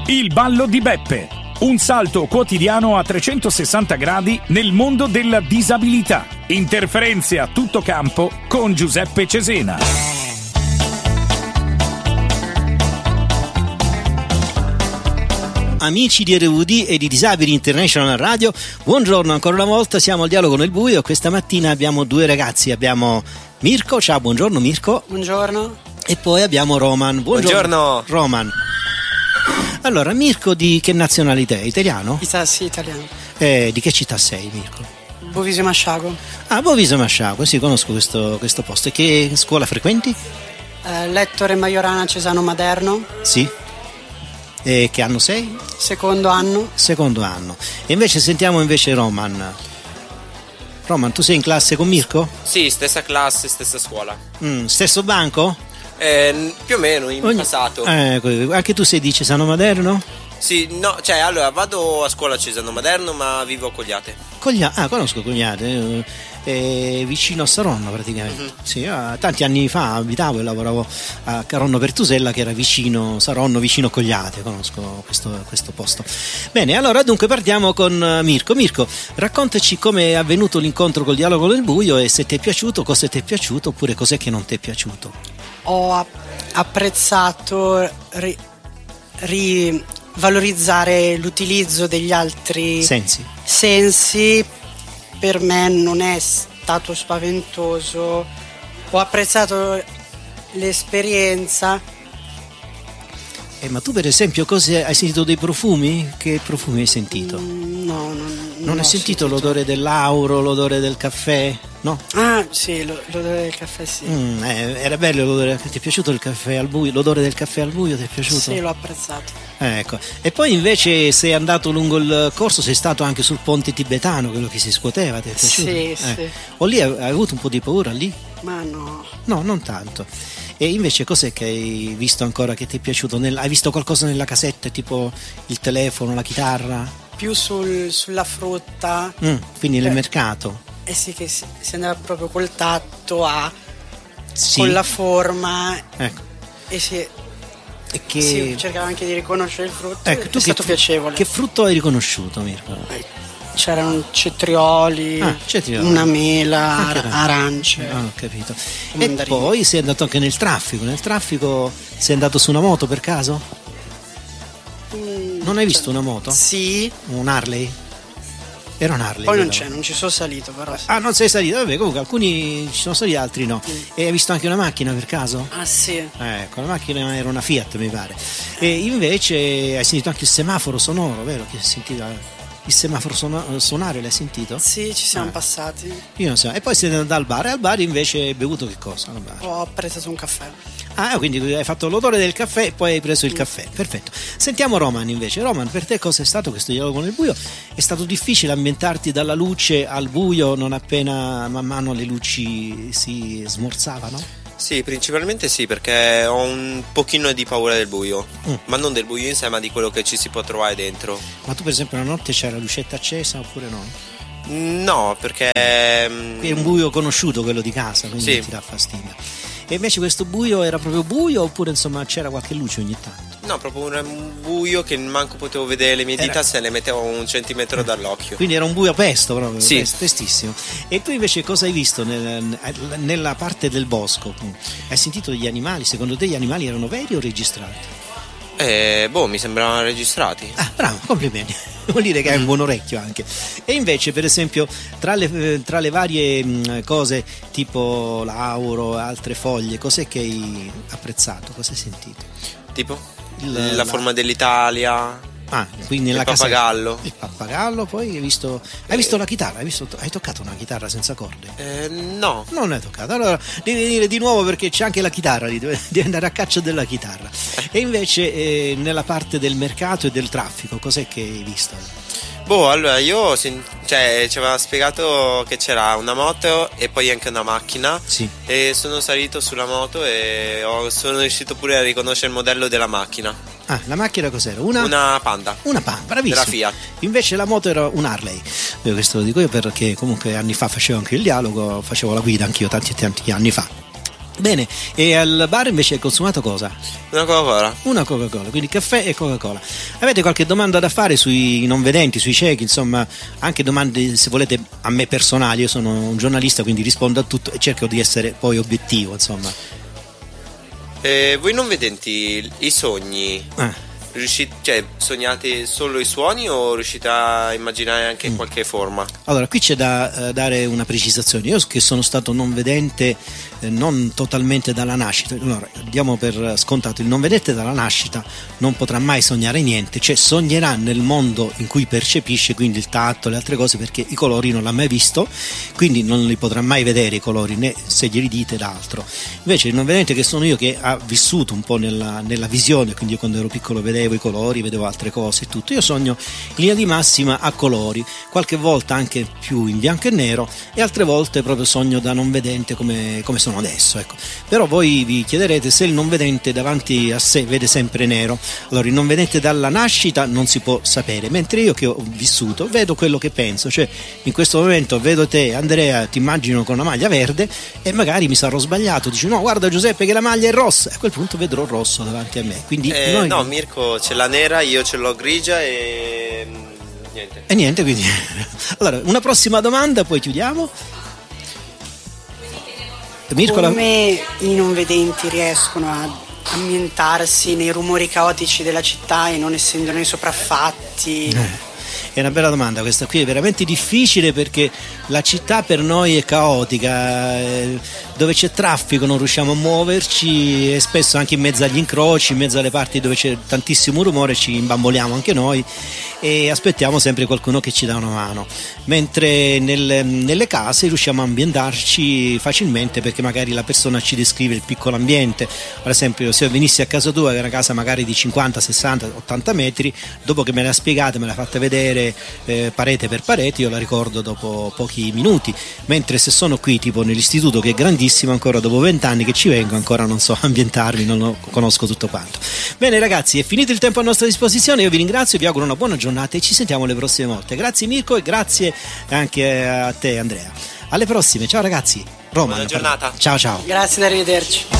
Il ballo di Beppe. Un salto quotidiano a 360 gradi nel mondo della disabilità. Interferenze a tutto campo con Giuseppe Cesena. Amici di RVD e di Disabili International Radio, buongiorno ancora una volta, siamo al Dialogo nel Buio. Questa mattina abbiamo due ragazzi, abbiamo Mirko, ciao, buongiorno Mirko. Buongiorno. E poi abbiamo Roman. Buongiorno. Roman. Allora, Mirko di che nazionalità è? Italiano? Sì, italiano. Di che città sei, Mirko? Bovisi Masciago. Ah, Bovisi Masciago, sì, conosco questo posto. E che scuola frequenti? Lettore Majorana Cesano Maderno. Sì. E che anno sei? Secondo anno. Secondo anno. E invece sentiamo Roman. Roman, tu sei in classe con Mirko? Sì, stessa classe, stessa scuola. Stesso banco? Più o meno, in passato. Anche tu sei di Cesano Maderno? Sì, no, cioè allora vado a scuola a Cesano Maderno ma vivo a Cogliate. Conosco Cogliate, vicino a Saronno praticamente. Sì, tanti anni fa abitavo e lavoravo a Caronno Pertusella, che era vicino Saronno, vicino Cogliate. Conosco questo posto. Bene, allora dunque partiamo con Mirko. Mirko, raccontaci come è avvenuto l'incontro col Dialogo nel Buio e se ti è piaciuto, cosa ti è piaciuto oppure cos'è che non ti è piaciuto. Ho apprezzato valorizzare l'utilizzo degli altri sensi. Per me non è stato spaventoso, ho apprezzato l'esperienza. Ma tu per esempio hai sentito dei profumi? Che profumi hai sentito? No, non hai sentito l'odore dell'auro, l'odore del caffè? No? Ah sì, l'odore del caffè sì. Era bello l'odore, ti è piaciuto il caffè al buio? L'odore del caffè al buio ti è piaciuto? Sì, l'ho apprezzato. Ecco. E poi invece sei andato lungo il corso, sei stato anche sul ponte tibetano, quello che si scuoteva, ti è piaciuto? Sì. O lì hai avuto un po' di paura lì? Ma no. No, non tanto. E invece cos'è che hai visto ancora che ti è piaciuto? Hai visto qualcosa nella casetta, tipo il telefono, la chitarra? Più sulla frutta. Quindi nel mercato? Sì, che si andava proprio col tatto sì. Con la forma. Ecco. E sì, cercava anche di riconoscere il frutto. Ecco, è stato piacevole. Che frutto hai riconosciuto, Mirko? C'erano cetrioli, una mela, arance. Ho capito. E poi sei andato anche nel traffico. Nel traffico sei andato su una moto per caso? Non hai visto una moto? Sì. Un Harley? Era un Harley. Poi non ci sono salito però. Ah, non sei salito? Vabbè, comunque alcuni ci sono saliti, altri no. E hai visto anche una macchina per caso? Ah sì. Ecco, la macchina era una Fiat mi pare. E invece hai sentito anche il semaforo sonoro, vero? Che sentiva il semaforo suonare, l'hai sentito? Sì, ci siamo passati. Io non so. E poi sei andato al bar. E al bar invece hai bevuto che cosa? Al bar? Ho preso un caffè. Ah, quindi hai fatto l'odore del caffè e poi hai preso il caffè. Perfetto. Sentiamo Roman invece. Roman, per te cosa è stato questo Dialogo nel Buio? È stato difficile ambientarti dalla luce al buio non appena man mano le luci si smorzavano? Sì, principalmente sì, perché ho un pochino di paura del buio, ma non del buio in sé, ma di quello che ci si può trovare dentro. Ma tu per esempio la notte c'è la lucetta accesa oppure no? No, perché è un buio conosciuto quello di casa, quindi sì. Non ti dà fastidio. E invece questo buio era proprio buio oppure insomma c'era qualche luce ogni tanto? No, proprio un buio che manco potevo vedere le mie dita se le mettevo un centimetro dall'occhio. Quindi era un buio pesto proprio, sì. Pestissimo. E tu invece cosa hai visto nella parte del bosco? Hai sentito degli animali? Secondo te gli animali erano veri o registrati? Mi sembravano registrati. Ah, bravo, complimenti. Vuol dire che hai un buon orecchio anche. E invece per esempio tra le varie cose tipo l'auro, altre foglie, cos'è che hai apprezzato? Cosa hai sentito? Tipo? La forma dell'Italia. Ah, quindi nella il pappagallo. Il pappagallo, poi hai visto la chitarra, hai toccato una chitarra senza corde? No. Non l'hai toccata, allora devi venire di nuovo perché c'è anche la chitarra, devi andare a caccia della chitarra. E invece nella parte del mercato e del traffico, cos'è che hai visto? Allora io ci aveva spiegato che c'era una moto e poi anche una macchina. Sì. E sono salito sulla moto e sono riuscito pure a riconoscere il modello della macchina. Ah, la macchina cos'era? Una Panda. Una Panda, bravissimo. Della Fiat. Invece la moto era un Harley. Questo lo dico io perché comunque anni fa facevo anche il dialogo, facevo la guida anch'io tanti anni fa. Bene, e al bar invece hai consumato cosa? Una Coca-Cola. Una Coca-Cola, quindi caffè e Coca-Cola. Avete qualche domanda da fare sui non vedenti, sui ciechi, insomma, anche domande se volete a me personali, io sono un giornalista quindi rispondo a tutto e cerco di essere poi obiettivo, insomma. Voi non vedenti i sogni? Cioè, sognate solo i suoni o riuscite a immaginare anche qualche forma? Allora, qui c'è da dare una precisazione. Io che sono stato non vedente non totalmente dalla nascita, allora, diamo per scontato, il non vedente dalla nascita non potrà mai sognare niente, cioè sognerà nel mondo in cui percepisce, quindi il tatto, le altre cose, perché i colori non l'ha mai visto, quindi non li potrà mai vedere i colori, né se glieli dite d'altro. Invece il non vedente che sono io, che ha vissuto un po' nella visione, quindi io quando ero piccolo vedevo i colori, vedevo altre cose e tutto, io sogno in linea di massima a colori, qualche volta anche più in bianco e nero e altre volte proprio sogno da non vedente come sono adesso, ecco. Però voi vi chiederete se il non vedente davanti a sé vede sempre nero. Allora, il non vedente dalla nascita non si può sapere, mentre io che ho vissuto vedo quello che penso, cioè in questo momento vedo te, Andrea, ti immagino con una maglia verde e magari mi sarò sbagliato, dici no guarda Giuseppe che la maglia è rossa, a quel punto vedrò rosso davanti a me, quindi no, Mirko ce l'ha nera, io ce l'ho grigia e niente. E niente, quindi allora una prossima domanda, poi chiudiamo. Mirko, come i non vedenti riescono a ambientarsi nei rumori caotici della città e non essendone sopraffatti? È una bella domanda, questa qui è veramente difficile perché la città per noi è caotica, dove c'è traffico non riusciamo a muoverci e spesso anche in mezzo agli incroci, in mezzo alle parti dove c'è tantissimo rumore ci imbamboliamo anche noi e aspettiamo sempre qualcuno che ci dà una mano, mentre nelle case riusciamo a ambientarci facilmente perché magari la persona ci descrive il piccolo ambiente. Per esempio, se venissi a casa tua, che è una casa magari di 50, 60, 80 metri, dopo che me l'ha spiegata, me l'ha fatta vedere parete per parete, io la ricordo dopo pochi minuti, mentre se sono qui tipo nell'istituto che è grandissimo, ancora dopo 20 anni che ci vengo ancora non so ambientarmi, non conosco tutto quanto. Bene ragazzi, è finito il tempo a nostra disposizione, io vi ringrazio, vi auguro una buona giornata e ci sentiamo le prossime volte. Grazie Mirko e grazie anche a te Andrea. Alle prossime, ciao ragazzi. Roma, buona giornata. Ciao ciao. Grazie, arrivederci.